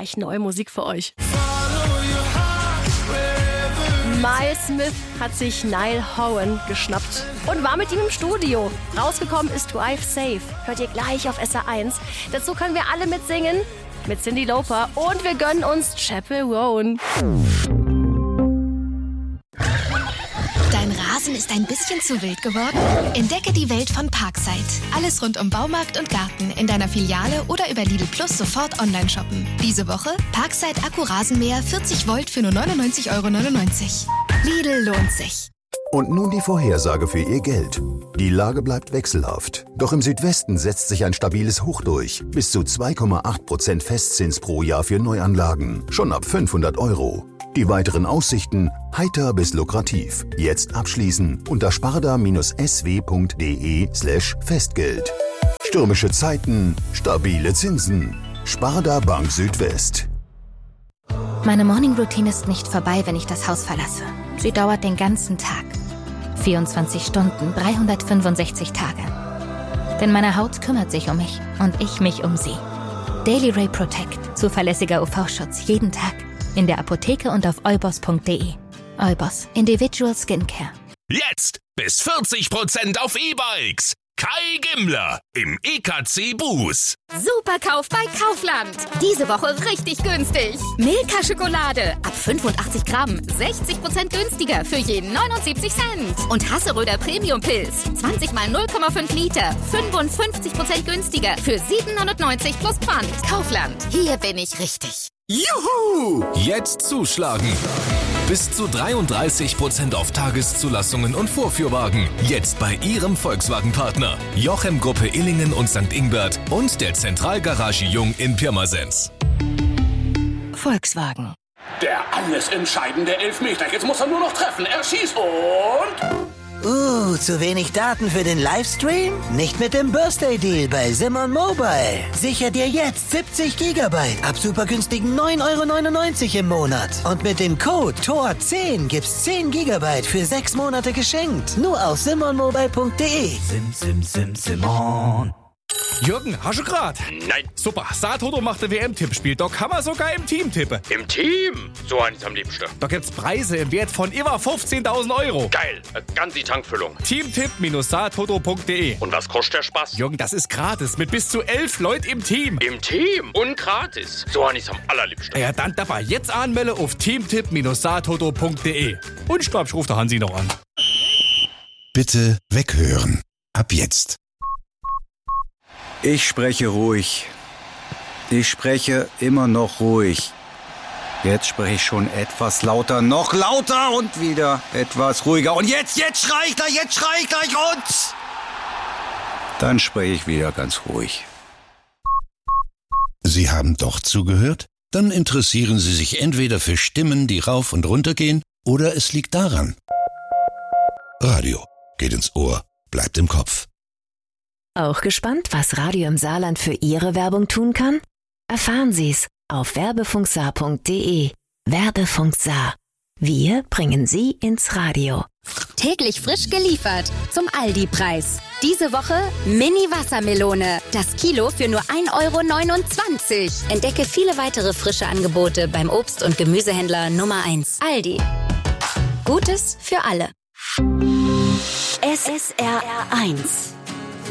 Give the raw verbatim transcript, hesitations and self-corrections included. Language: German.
gleich neue Musik für euch. Miles Smith hat sich Niall Horan geschnappt und war mit ihm im Studio. Rausgekommen ist Drive Safe. Hört ihr gleich auf S R eins. Dazu können wir alle mitsingen mit Cyndi Lauper und wir gönnen uns Chapel Roan. Dein Rasen ist ein bisschen zu wild geworden? Entdecke die Welt von Parkside. Alles rund um Baumarkt und Garten in deiner Filiale oder über Lidl Plus sofort online shoppen. Diese Woche Parkside Akku-Rasenmäher vierzig Volt für nur neunundneunzig Euro neunundneunzig. Lidl lohnt sich. Und nun die Vorhersage für Ihr Geld. Die Lage bleibt wechselhaft. Doch im Südwesten setzt sich ein stabiles Hoch durch. Bis zu zwei Komma acht Prozent Festzins pro Jahr für Neuanlagen. Schon ab fünfhundert Euro. Die weiteren Aussichten heiter bis lukrativ. Jetzt abschließen unter sparda-sw.de slash Festgeld. Stürmische Zeiten, stabile Zinsen. Sparda Bank Südwest. Meine Morning-Routine ist nicht vorbei, wenn ich das Haus verlasse. Sie dauert den ganzen Tag. vierundzwanzig Stunden, dreihundertfünfundsechzig Tage. Denn meine Haut kümmert sich um mich und ich mich um sie. Daily Ray Protect. Zuverlässiger U V-Schutz jeden Tag. In der Apotheke und auf eubos punkt de. Eubos. Individual Skincare. Jetzt bis vierzig Prozent auf E-Bikes. Kai Gimmler im E K C Bus. Superkauf bei Kaufland. Diese Woche richtig günstig. Milka-Schokolade ab fünfundachtzig Gramm. sechzig Prozent günstiger für jeden neunundsiebzig Cent. Und Hasseröder Premium-Pilz. zwanzig mal null Komma fünf Liter. fünfundfünfzig Prozent günstiger für siebenhundertneunzig plus Pfand. Kaufland. Hier bin ich richtig. Juhu! Jetzt zuschlagen. Bis zu dreiunddreißig Prozent auf Tageszulassungen und Vorführwagen. Jetzt bei Ihrem Volkswagen-Partner. Jochem Gruppe Illingen und Sankt Ingbert und der Zentralgarage Jung in Pirmasens. Volkswagen. Der alles entscheidende Elfmeter. Jetzt muss er nur noch treffen. Er schießt und... Uh, zu wenig Daten für den Livestream? Nicht mit dem Birthday Deal bei Simon Mobile. Sicher dir jetzt siebzig Gigabyte ab super günstigen neun Euro neunundneunzig im Monat. Und mit dem Code T O R zehn gibt's zehn Gigabyte für sechs Monate geschenkt. Nur auf simon mobile punkt de. Sim, sim, sim, Simon. Jürgen, hast du grad? Nein. Super, Saathoto macht ein W M-Tippspiel. Da kann man sogar im Team tippen. Im Team? So eins am liebsten. Da gibt's Preise im Wert von über fünfzehntausend Euro. Geil, ganz die Tankfüllung. Teamtipp Saathoto punkt de. Und was kostet der Spaß? Jürgen, das ist gratis mit bis zu elf Leuten im Team. Im Team? Und gratis. So eins am allerliebsten. Ja, dann dabei jetzt anmelde auf teamtipp Saathoto punkt de. Und ich glaub, ich rufe der Hansi noch an. Bitte weghören. Ab jetzt. Ich spreche ruhig. Ich spreche immer noch ruhig. Jetzt spreche ich schon etwas lauter, noch lauter und wieder etwas ruhiger. Und jetzt, jetzt schrei ich gleich, jetzt schrei ich gleich und... Dann spreche ich wieder ganz ruhig. Sie haben doch zugehört? Dann interessieren Sie sich entweder für Stimmen, die rauf und runter gehen, oder es liegt daran. Radio geht ins Ohr, bleibt im Kopf. Auch gespannt, was Radio im Saarland für Ihre Werbung tun kann? Erfahren Sie's auf werbefunksaar punkt de. Werbefunk Saar. Wir bringen Sie ins Radio. Täglich frisch geliefert zum Aldi-Preis. Diese Woche Mini-Wassermelone. Das Kilo für nur ein Euro neunundzwanzig. Entdecke viele weitere frische Angebote beim Obst- und Gemüsehändler Nummer eins. Aldi. Gutes für alle. S S R eins